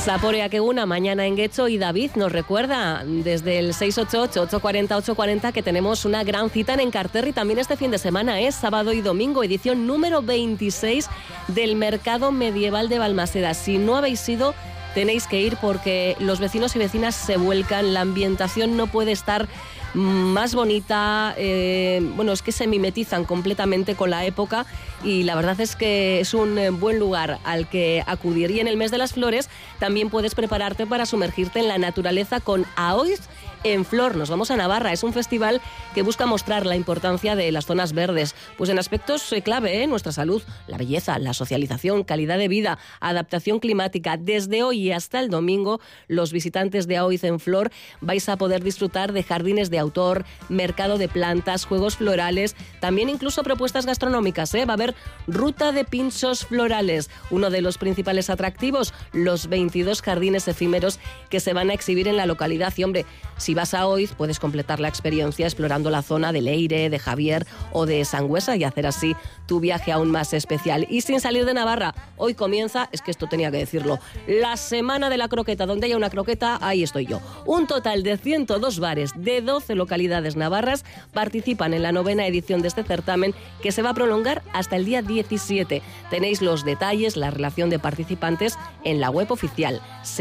Zaporeak eguna mañana en Getxo y David nos recuerda desde el 688-840-840 que tenemos una gran cita en Enkarterri también este fin de semana, es sábado y domingo, edición número 26 del Mercado Medieval de Balmaseda. Si no habéis ido, tenéis que ir porque los vecinos y vecinas se vuelcan, la ambientación no puede estar más bonita, es que se mimetizan completamente con la época y la verdad es que es un buen lugar al que acudir. Y en el mes de las flores también puedes prepararte para sumergirte en la naturaleza con Aoiz en Flor. Nos vamos a Navarra, es un festival que busca mostrar la importancia de las zonas verdes, pues en aspectos clave, nuestra salud, la belleza, la socialización, calidad de vida, adaptación climática. Desde hoy y hasta el domingo, los visitantes de Aoiz en Flor vais a poder disfrutar de jardines de autor, mercado de plantas, juegos florales, también incluso propuestas gastronómicas, Va a haber ruta de pinchos florales, uno de los principales atractivos, los 22 jardines efímeros que se van a exhibir en la localidad. Y hombre, si vas a Aoiz, puedes completar la experiencia explorando la zona de Leire, de Javier o de Sangüesa y hacer así tu viaje aún más especial. Y sin salir de Navarra, hoy comienza, es que esto tenía que decirlo, la Semana de la Croqueta. Donde haya una croqueta, ahí estoy yo. Un total de 102 bares de 12 localidades navarras participan en la 9ª edición de este certamen que se va a prolongar hasta el día 17. Tenéis los detalles, la relación de participantes en la web oficial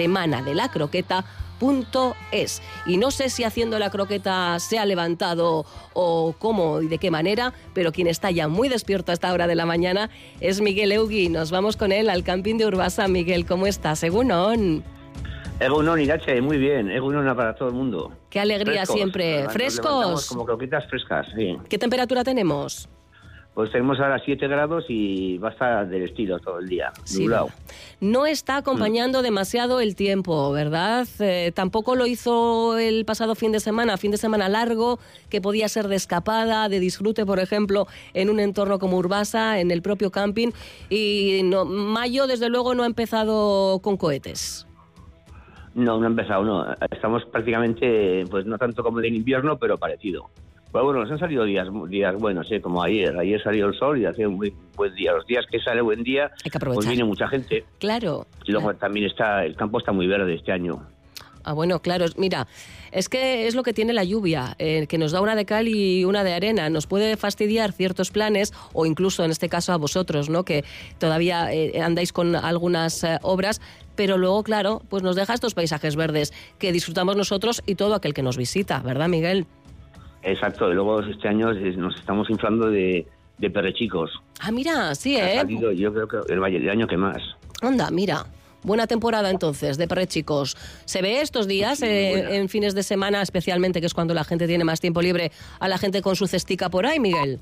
semanadelacroqueta.es. Y no sé si haciendo la croqueta se ha levantado o cómo y de qué manera, pero quien está ya muy despierto a esta hora de la mañana es Miguel Eugui. Nos vamos con él al camping de Urbasa. Miguel, ¿cómo estás? Egunon. Egunon, Irache, muy bien. Egunon para todo el mundo. Qué alegría. Frescos, siempre. ¿Frescos? Como croquetas frescas, sí. ¿Qué temperatura tenemos? Pues tenemos ahora 7 grados y va a estar del estilo todo el día, nublado. Sí, no está acompañando demasiado el tiempo, ¿verdad? Tampoco lo hizo el pasado fin de semana largo, que podía ser de escapada, de disfrute, por ejemplo, en un entorno como Urbasa, en el propio camping. Y mayo, desde luego, no ha empezado con cohetes. No ha empezado, no. Estamos prácticamente, pues no tanto como en invierno, pero parecido. Pero bueno, nos han salido días buenos, como ayer. Ayer salió el sol y hace un muy buen día. Los días que sale buen día, pues viene mucha gente. Claro. Y luego también el campo está muy verde este año. Ah, bueno, claro. Mira, es que es lo que tiene la lluvia, que nos da una de cal y una de arena. Nos puede fastidiar ciertos planes, o incluso en este caso a vosotros, ¿no? Que todavía andáis con algunas obras, pero luego, claro, pues nos deja estos paisajes verdes que disfrutamos nosotros y todo aquel que nos visita, ¿verdad, Miguel? Exacto, y luego este año nos estamos inflando de perrechicos. Ah, mira, sí, Ha salido, yo creo que el año que más. Anda, mira. Buena temporada entonces de perrechicos. ¿Se ve estos días, sí, en fines de semana, especialmente, que es cuando la gente tiene más tiempo libre, a la gente con su cestica por ahí, Miguel?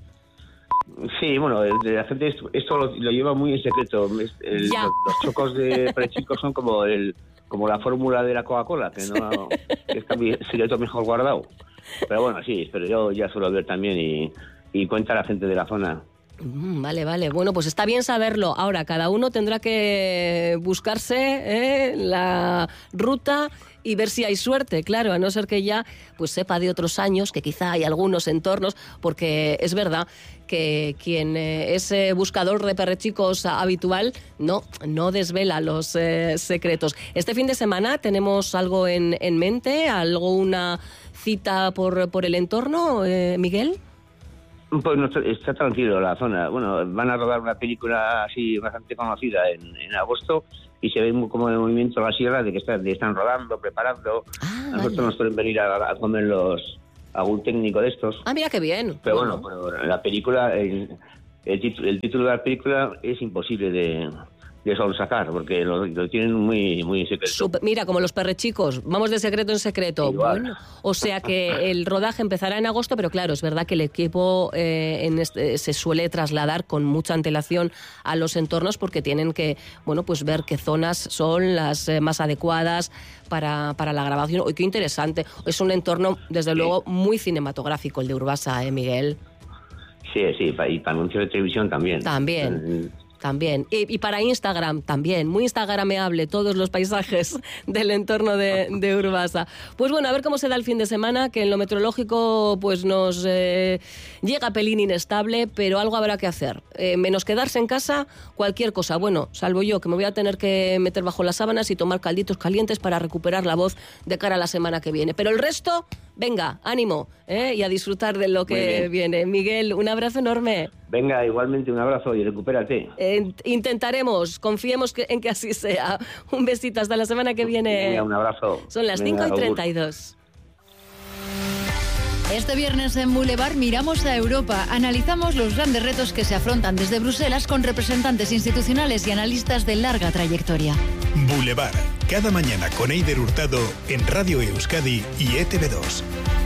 Sí, bueno, la gente esto lo lleva muy en secreto. Los chocos de perrechicos son como la fórmula de la Coca-Cola, que no que está mi secreto mejor guardado. Pero bueno, sí, pero yo ya suelo ver también y cuenta la gente de la zona. Vale. Bueno, pues está bien saberlo. Ahora, cada uno tendrá que buscarse la ruta y ver si hay suerte, claro, a no ser que ya pues sepa de otros años, que quizá hay algunos entornos, porque es verdad que quien es buscador de perrechicos habitual no desvela los secretos. Este fin de semana tenemos algo en mente, alguna cita por el entorno, Miguel. Pues no, está tranquilo la zona. Bueno, van a rodar una película así bastante conocida en agosto y se ve como el movimiento de la sierra de que están rodando, preparando. Nosotros nos pueden venir a comer algún técnico de estos. Ah, mira qué bien. Pero bueno, la película, el título de la película es imposible de sacar porque lo tienen muy, muy secreto. Mira, como los perrechicos, vamos de secreto en secreto. Bueno, o sea que el rodaje empezará en agosto, pero claro, es verdad que el equipo se suele trasladar con mucha antelación a los entornos porque tienen que, pues ver qué zonas son las más adecuadas para la grabación. ¡Uy, qué interesante! Es un entorno, desde luego, muy cinematográfico el de Urbasa, Miguel. Sí, y para anuncios de televisión también. También. También. Y para Instagram también. Muy instagrameable todos los paisajes del entorno de Urbasa. Pues bueno, a ver cómo se da el fin de semana, que en lo meteorológico pues nos llega pelín inestable, pero algo habrá que hacer. Menos quedarse en casa, cualquier cosa. Bueno, salvo yo, que me voy a tener que meter bajo las sábanas y tomar calditos calientes para recuperar la voz de cara a la semana que viene. Pero el resto, venga, ánimo, y a disfrutar de lo que viene. Miguel, un abrazo enorme. Venga, igualmente un abrazo y recupérate. Intentaremos, confiemos en que así sea. Un besito, hasta la semana que viene. Venga, un abrazo. Son las 5:32. Este viernes en Boulevard miramos a Europa. Analizamos los grandes retos que se afrontan desde Bruselas con representantes institucionales y analistas de larga trayectoria. Boulevard, cada mañana con Eider Hurtado en Radio Euskadi y ETV2.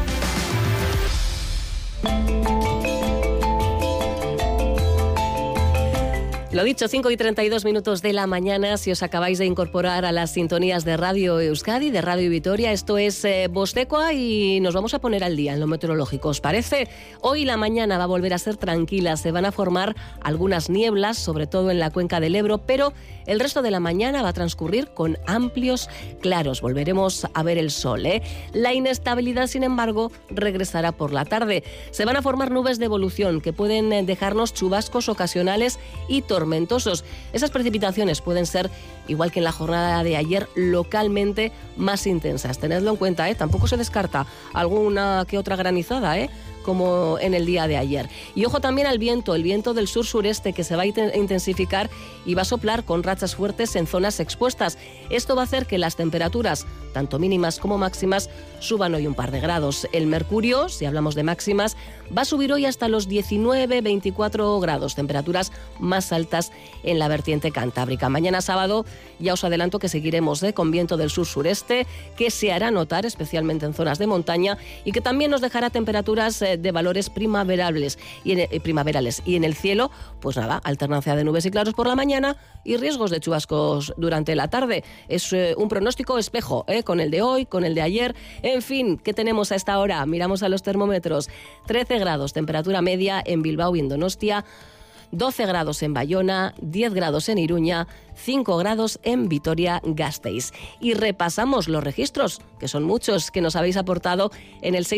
Lo dicho, 5:32 de la mañana, si os acabáis de incorporar a las sintonías de Radio Euskadi, de Radio Vitoria, esto es Vostecoa y nos vamos a poner al día en lo meteorológico, ¿os parece? Hoy la mañana va a volver a ser tranquila, se van a formar algunas nieblas, sobre todo en la cuenca del Ebro, pero el resto de la mañana va a transcurrir con amplios claros, volveremos a ver el sol, ¿eh? La inestabilidad, sin embargo, regresará por la tarde. Se van a formar nubes de evolución que pueden dejarnos chubascos ocasionales y tormentosos. Esas precipitaciones pueden ser, igual que en la jornada de ayer, localmente más intensas. Tenedlo en cuenta, ¿eh? Tampoco se descarta alguna que otra granizada, como en el día de ayer. Y ojo también al viento, el viento del sur-sureste que se va a intensificar y va a soplar con rachas fuertes en zonas expuestas. Esto va a hacer que las temperaturas, tanto mínimas como máximas, suban hoy un par de grados. El mercurio, si hablamos de máximas, va a subir hoy hasta los 19-24 grados, temperaturas más altas en la vertiente cantábrica. Mañana sábado ya os adelanto que seguiremos con viento del sur-sureste, que se hará notar especialmente en zonas de montaña y que también nos dejará temperaturas de valores primaverales y en el cielo, pues nada, alternancia de nubes y claros por la mañana y riesgos de chubascos durante la tarde. Es un pronóstico espejo, con el de hoy, con el de ayer. En fin, ¿qué tenemos a esta hora? Miramos a los termómetros. 13 grados, temperatura media en Bilbao y en Donostia, 12 grados en Bayona, 10 grados en Iruña, 5 grados en Vitoria-Gasteiz. Y repasamos los registros, que son muchos, que nos habéis aportado en el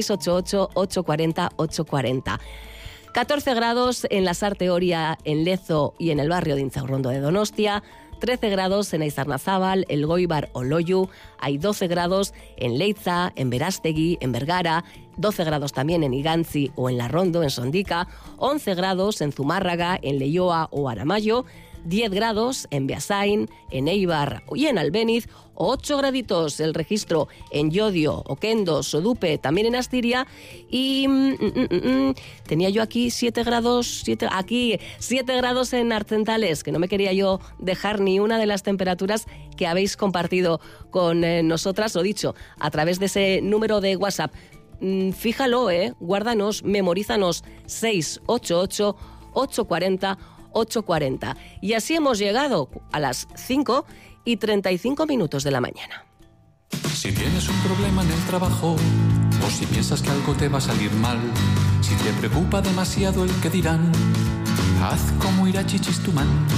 688-840-840. 14 grados en la Sarteoria, en Lezo y en el barrio de Inzaurrondo de Donostia, 13 grados en Aizarnazábal, El Goibar o Loiu, hay 12 grados en Leiza, en Berastegui, en Vergara, 12 grados también en Igantzi o en Larrondo, en Sondica, 11 grados en Zumárraga, en Leioa o Aramayo, 10 grados en Beasain, en Eibar y en Albéniz, 8 graditos el registro en Llodio, Oquendo, Sodupe, también en Astiria y tenía yo aquí 7 grados en Arcentales, que no me quería yo dejar ni una de las temperaturas que habéis compartido con nosotras, lo dicho, a través de ese número de WhatsApp. Fíjalo, guárdanos, memorízanos 688-840-840. Y así hemos llegado a las 5:35 de la mañana. Si tienes un problema en el trabajo o si piensas que algo te va a salir mal, si te preocupa demasiado el que dirán, haz como Irachi Chistumán.